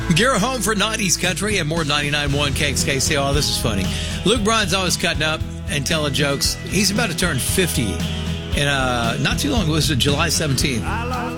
Gear home for 90s country and more 99.1 KXKC. Oh, this is funny. Luke Bryan's always cutting up and telling jokes. He's about to turn 50 in not too long. It was July 17th.